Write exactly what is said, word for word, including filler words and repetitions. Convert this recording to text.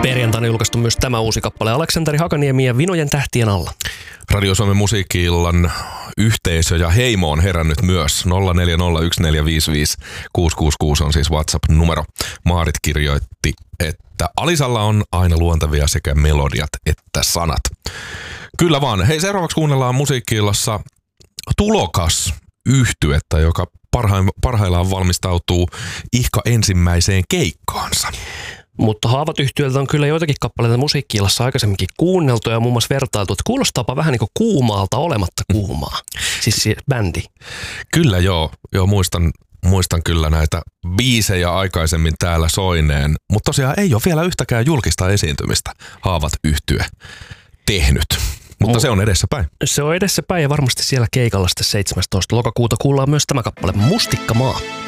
Perjantaina julkaistu myös tämä uusi kappale Aleksanteri Hakaniemi ja Vinojen tähtien alla. Radio Suomen musiikki-illan yhteisö ja heimo on herännyt myös. nolla neljä nolla yksi neljä viisi viisi kuusi kuusi kuusi on siis WhatsApp-numero. Maarit kirjoitti, että Alisalla on aina luontevia sekä melodiat että sanat. Kyllä vaan. Hei, seuraavaksi kuunnellaan musiikki-illassa Tulokas -yhtyettä, joka parhaim, parhaillaan valmistautuu ihka ensimmäiseen keikkaansa. Mutta Haavat -yhtyeltä on kyllä joitakin kappaleita musiikki-illassa aikaisemminkin kuunneltu ja muun muassa vertailtu, että kuulostaapa vähän niin kuin kuumaalta olematta kuumaa. Siis se bändi. Kyllä joo, joo muistan, muistan kyllä näitä biisejä aikaisemmin täällä soineen, mutta tosiaan ei ole vielä yhtäkään julkista esiintymistä Haavat -yhtye tehnyt. Mutta se on edessäpäin. Se on edessäpäin ja varmasti siellä keikalla sitten seitsemästoista lokakuuta kuullaan myös tämä kappale Mustikkamaa.